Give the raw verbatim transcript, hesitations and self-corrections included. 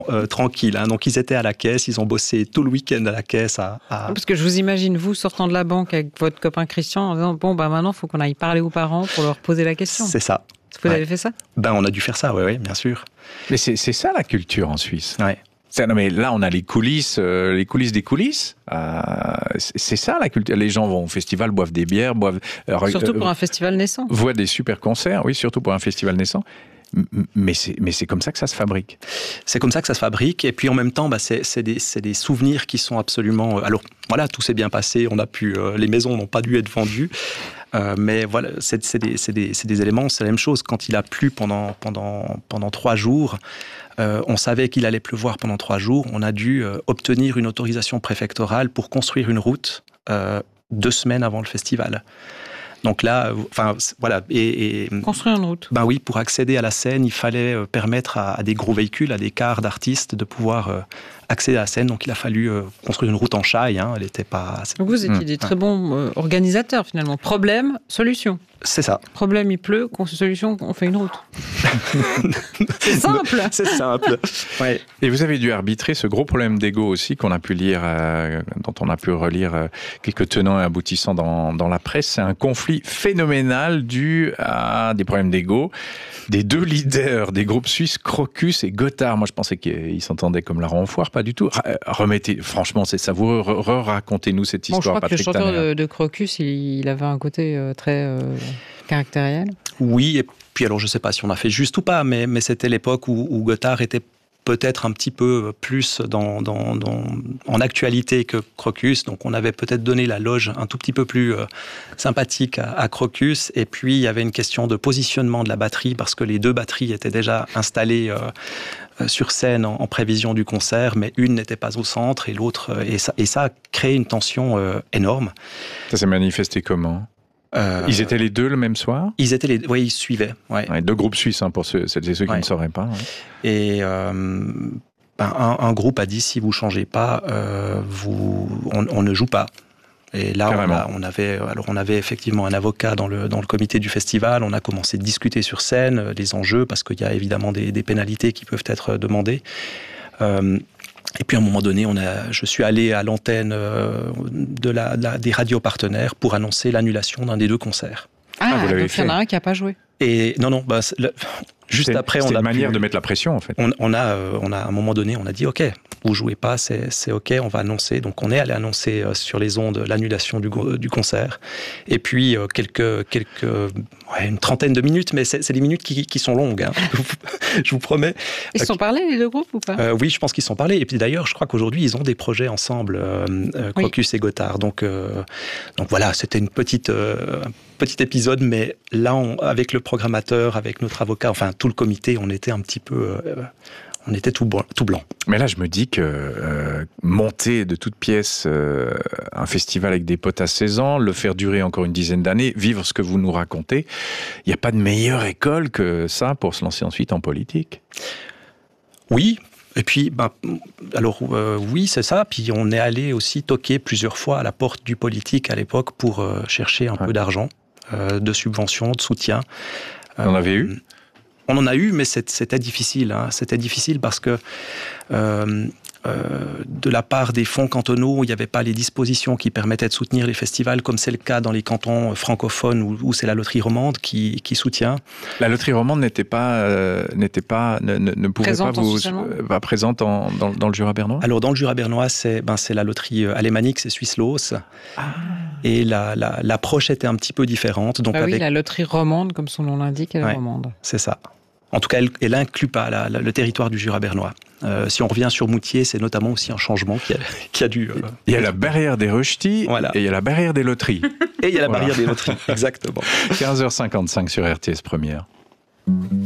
euh, tranquille. Hein. Donc ils étaient à la caisse, ils ont bossé tout le week-end à la caisse. À, à... Parce que je vous imagine, vous, sortant de la banque avec votre copain Christian, en disant, bon, bah maintenant, il faut qu'on aille parler aux parents pour leur poser la question. C'est ça. Vous ouais. avez fait ça? Ben, on a dû faire ça, oui, oui, bien sûr. Mais c'est, c'est ça la culture en Suisse. Ouais. C'est, non mais là, on a les coulisses, euh, les coulisses des coulisses. Euh, c'est, c'est ça la culture. Les gens vont au festival, boivent des bières, boivent. Euh, Surtout euh, pour un festival naissant. Voient des super concerts, oui, surtout pour un festival naissant. Mais c'est, mais c'est comme ça que ça se fabrique. C'est comme ça que ça se fabrique. Et puis en même temps, bah, c'est, c'est, des, c'est des souvenirs qui sont absolument... Alors voilà, tout s'est bien passé. On a pu, euh, les maisons n'ont pas dû être vendues. Euh, mais voilà, c'est, c'est, des, c'est, des, c'est des éléments. C'est la même chose. Quand il a plu pendant, pendant, pendant trois jours, euh, on savait qu'il allait pleuvoir pendant trois jours. On a dû euh, obtenir une autorisation préfectorale pour construire une route euh, deux semaines avant le festival. Donc là, enfin voilà, et, et construire une route. Ben oui, pour accéder à la scène, il fallait euh, permettre à, à des gros véhicules, à des cars d'artistes, de pouvoir euh, accéder à la scène. Donc il a fallu euh, construire une route en chaille. Hein, elle n'était pas. Donc vous étiez mmh. des très bons euh, organisateurs finalement. Problème, solution. C'est ça. Problème, il pleut. Solution, on fait une route. C'est simple. C'est simple. Ouais. Et vous avez dû arbitrer ce gros problème d'ego aussi qu'on a pu lire, euh, dont on a pu relire euh, quelques tenants et aboutissants dans, dans la presse. C'est un conflit phénoménal dû à des problèmes d'ego des deux leaders des groupes suisses, Krokus et Gotthard. Moi, je pensais qu'ils s'entendaient comme la renfoire, pas du tout. Remettez, franchement, c'est savoureux. Racontez-nous cette histoire, bon, je crois Patrick que le chanteur Tanner. de, de Krokus, il, il avait un côté euh, très euh, caractériel. Oui, et puis alors je ne sais pas si on a fait juste ou pas, mais, mais c'était l'époque où, où Gotthard était peut-être un petit peu plus dans, dans, dans, en actualité que Krokus. Donc on avait peut-être donné la loge un tout petit peu plus euh, sympathique à, à Krokus. Et puis il y avait une question de positionnement de la batterie, parce que les deux batteries étaient déjà installées euh, sur scène en, en prévision du concert, mais une n'était pas au centre et l'autre... Et ça, et ça a créé une tension euh, énorme. Ça s'est manifesté comment ? Euh, ils étaient les deux le même soir ? Ils étaient les, oui, ils suivaient. Ouais. Ouais, deux groupes suisses, hein, pour ceux, celles et ceux qui ouais. ne sauraient pas. Ouais. Et euh, ben, un, un groupe a dit, si vous ne changez pas, euh, vous, on, on ne joue pas. Et là, on, a, on, avait, alors on avait effectivement un avocat dans le, dans le comité du festival. On a commencé à discuter sur scène les enjeux, parce qu'il y a évidemment des, des pénalités qui peuvent être demandées. Euh, Et puis à un moment donné, on a, je suis allé à l'antenne de la, de la, des radios partenaires pour annoncer l'annulation d'un des deux concerts. Ah, ah vous l'avez donc fait. Il y en a un qui n'a pas joué. Et non, non, bah, le, juste c'est, après, on a C'est une pu, manière de mettre la pression, en fait. On, on, a, on a, à un moment donné, on a dit, OK, vous jouez pas, c'est, c'est OK, on va annoncer. Donc on est allé annoncer sur les ondes l'annulation du, du concert. Et puis, quelques, quelques, ouais, une trentaine de minutes, mais c'est, c'est des minutes qui, qui sont longues, hein, je vous promets. Ils se sont parlé, les deux groupes, ou pas ? euh, Oui, je pense qu'ils se sont parlé. Et puis d'ailleurs, je crois qu'aujourd'hui, ils ont des projets ensemble, euh, euh, Krokus oui. et Gotthard. Donc, euh, donc voilà, c'était une petite, euh, un petit épisode, mais là, on, avec le programmateur, avec notre avocat, enfin tout le comité, on était un petit peu... Euh, on était tout, bon, tout blanc. Mais là, je me dis que euh, monter de toutes pièces euh, un festival avec des potes à seize ans, le faire durer encore une dizaine d'années, vivre ce que vous nous racontez, il n'y a pas de meilleure école que ça pour se lancer ensuite en politique. Oui, et puis, ben, alors euh, oui, c'est ça. Puis on est allé aussi toquer plusieurs fois à la porte du politique à l'époque pour euh, chercher un ouais. peu d'argent, euh, de subventions, de soutien. Vous en avez eu ? On en a eu, mais c'était difficile. Hein. C'était difficile parce que euh, euh, de la part des fonds cantonaux, il n'y avait pas les dispositions qui permettaient de soutenir les festivals, comme c'est le cas dans les cantons francophones où, où c'est la loterie romande qui, qui soutient. La loterie romande n'était pas, euh, n'était pas, ne, ne, ne pouvait présente pas vous euh, pas présente en, dans, dans le Jura bernois. Alors dans le Jura bernois, c'est, ben, c'est la loterie alémanique, c'est Swisslos. Ah. Et la, la, l'approche était un petit peu différente. Donc ah oui, avec... la loterie romande, comme son nom l'indique, elle est ouais, romande. C'est ça. En tout cas, elle n'inclut pas la, la, le territoire du Jura bernois. Euh, si on revient sur Moutier, c'est notamment aussi un changement qui a, qui a dû... Euh... Il y a la barrière des rejetis voilà. et il y a la barrière des loteries. Et il y a la voilà. barrière des loteries, exactement. quinze heures cinquante-cinq sur R T S Première.